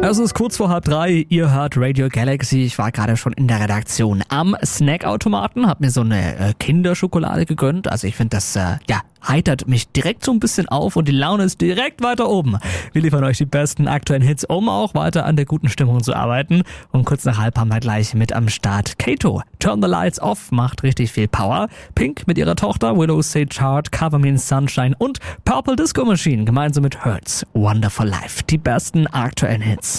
Es ist kurz vor 2:30, ihr hört Radio Galaxy. Ich war gerade schon in der Redaktion am Snackautomaten, hab mir so eine Kinderschokolade gegönnt. Also ich finde, das heitert mich direkt so ein bisschen auf und die Laune ist direkt weiter oben. Wir liefern euch die besten aktuellen Hits, um auch weiter an der guten Stimmung zu arbeiten. Und kurz nach 2:30 haben wir gleich mit am Start Kato. Turn the Lights Off macht richtig viel Power. Pink mit ihrer Tochter Willow Sage Heart, Cover Me in Sunshine und Purple Disco Machine gemeinsam mit Hurts, Wonderful Life. Die besten aktuellen Hits.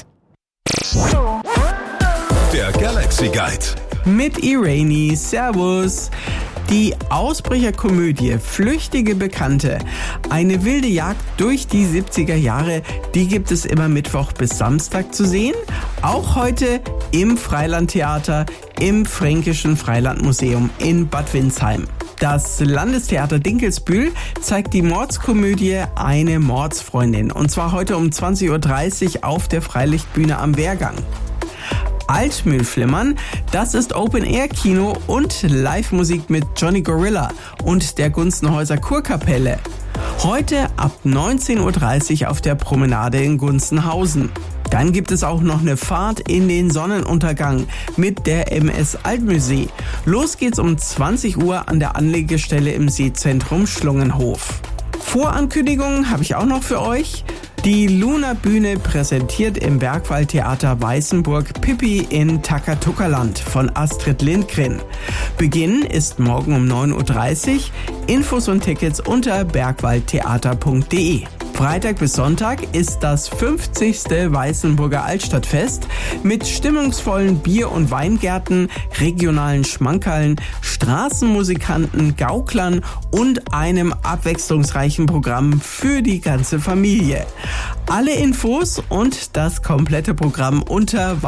Der Galaxy Guide mit Irene. Servus. Die Ausbrecherkomödie Flüchtige Bekannte, eine wilde Jagd durch die 70er Jahre, die gibt es immer Mittwoch bis Samstag zu sehen. Auch heute im Freilandtheater im Fränkischen Freilandmuseum in Bad Windsheim. Das Landestheater Dinkelsbühl zeigt die Mordskomödie Eine Mordsfreundin. Und zwar heute um 20.30 Uhr auf der Freilichtbühne am Wehrgang. Altmühlflimmern, das ist Open-Air-Kino und Live-Musik mit Johnny Gorilla und der Gunzenhäuser Kurkapelle. Heute ab 19.30 Uhr auf der Promenade in Gunzenhausen. Dann gibt es auch noch eine Fahrt in den Sonnenuntergang mit der MS Altmühlsee. Los geht's um 20 Uhr an der Anlegestelle im Seezentrum Schlungenhof. Vorankündigungen habe ich auch noch für euch. Die Luna Bühne präsentiert im Bergwaldtheater Weißenburg Pippi in Takatuka-Land von Astrid Lindgren. Beginn ist morgen um 9.30 Uhr. Infos und Tickets unter bergwaldtheater.de. Freitag bis Sonntag ist das 50. Weißenburger Altstadtfest mit stimmungsvollen Bier- und Weingärten, regionalen Schmankerln, Straßenmusikanten, Gauklern und einem abwechslungsreichen Programm für die ganze Familie. Alle Infos und das komplette Programm unter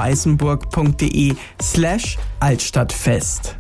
weißenburg.de/Altstadtfest.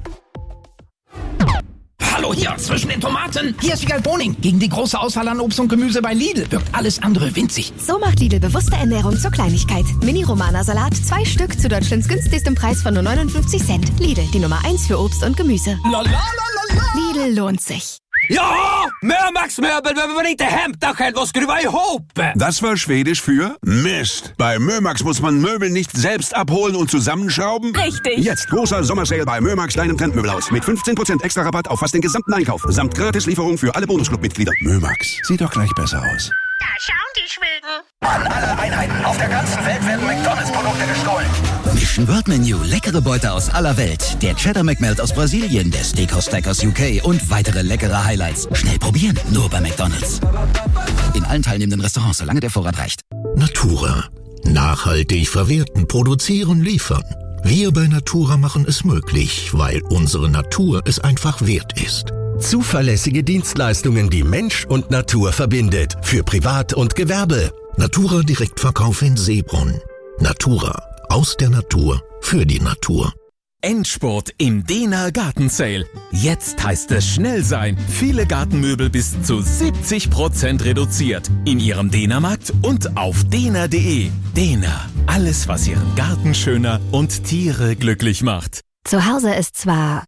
Hallo, hier zwischen den Tomaten. Hier ist Wiegald Boning. Gegen die große Auswahl an Obst und Gemüse bei Lidl wirkt alles andere winzig. So macht Lidl bewusste Ernährung zur Kleinigkeit. Mini-Romana-Salat, 2 Stück zu Deutschlands günstigstem Preis von nur 59 Cent. Lidl, die Nummer 1 für Obst und Gemüse. Lidl lohnt sich. Ja, Mömax-Möbel, wenn wir nicht Hemdachel, was skruva ihop. Das war Schwedisch für Mist. Bei Mömax muss man Möbel nicht selbst abholen und zusammenschrauben. Richtig. Jetzt großer Sommersale bei Mömax, deinem Trendmöbelhaus. Mit 15% extra Rabatt auf fast den gesamten Einkauf. Samt Gratislieferung für alle Bonusclub-Mitglieder. Mömax, sieht doch gleich besser aus. Da schauen die Schweden. An alle Einheiten auf der ganzen Welt werden McDonalds-Produkte gestohlen. Mission World Menu, leckere Beute aus aller Welt. Der Cheddar McMelt aus Brasilien, der Steakhouse Stack aus UK und weitere leckere Highlights. Schnell probieren, nur bei McDonalds. In allen teilnehmenden Restaurants, solange der Vorrat reicht. Natura. Nachhaltig verwerten, produzieren, liefern. Wir bei Natura machen es möglich, weil unsere Natur es einfach wert ist. Zuverlässige Dienstleistungen, die Mensch und Natur verbindet. Für Privat und Gewerbe. Natura Direktverkauf in Seebrunn. Natura. Aus der Natur. Für die Natur. Endspurt im Dena Garten Sale. Jetzt heißt es schnell sein. Viele Gartenmöbel bis zu 70% reduziert. In Ihrem Dena-Markt und auf dena.de. Dena. Alles, was Ihren Garten schöner und Tiere glücklich macht. Zu Hause ist zwar...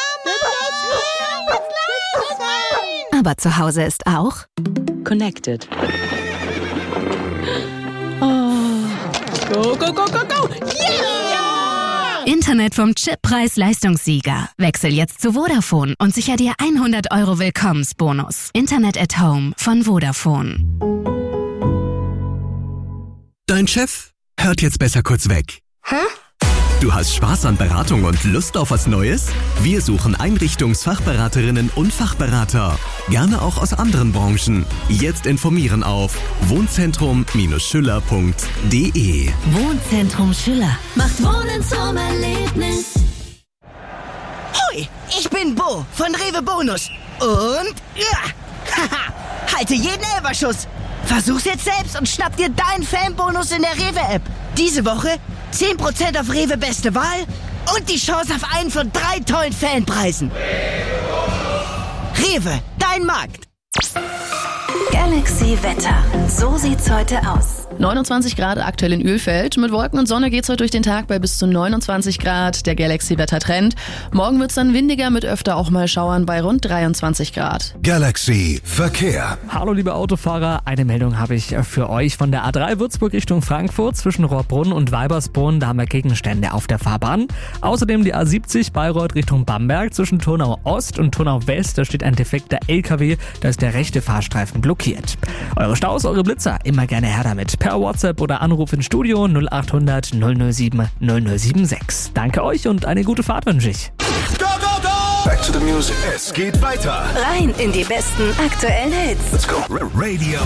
Aber zu Hause ist auch... Connected. Oh. Go, go, go, go, go! Yeah! Internet vom Chip-Preis-Leistungssieger. Wechsel jetzt zu Vodafone und sicher dir 100 € Willkommensbonus. Internet at Home von Vodafone. Dein Chef hört jetzt besser kurz weg. Hä? Du hast Spaß an Beratung und Lust auf was Neues? Wir suchen Einrichtungsfachberaterinnen und Fachberater. Gerne auch aus anderen Branchen. Jetzt informieren auf wohnzentrum-schüller.de. Wohnzentrum Schüller macht Wohnen zum Erlebnis. Hoi, ich bin Bo von Rewe Bonus. Und haha, halte jeden Elferschuss. Versuch's jetzt selbst und schnapp dir deinen Fanbonus in der Rewe-App. Diese Woche 10% auf Rewe Beste Wahl und die Chance auf einen von 3 tollen Fanpreisen. Rewe, dein Markt. Galaxy Wetter. So sieht's heute aus. 29 Grad aktuell in Ölfeld. Mit Wolken und Sonne geht's heute durch den Tag bei bis zu 29 Grad. Der Galaxy-Wettertrend. Morgen wird's dann windiger mit öfter auch mal Schauern bei rund 23 Grad. Galaxy Verkehr. Hallo liebe Autofahrer, eine Meldung habe ich für euch von der A3 Würzburg Richtung Frankfurt zwischen Rohrbrunn und Weibersbrunn. Da haben wir Gegenstände auf der Fahrbahn. Außerdem die A70 Bayreuth Richtung Bamberg zwischen Turnau Ost und Turnau West. Da steht ein defekter LKW, da ist der rechte Fahrstreifen blockiert. Eure Staus, eure Blitzer, immer gerne her damit. Per WhatsApp oder Anruf ins Studio 0800 007 0076. Danke euch und eine gute Fahrt wünsche ich. Go, go, go! Back to the music. Es geht weiter. Rein in die besten aktuellen Hits. Let's go. Radio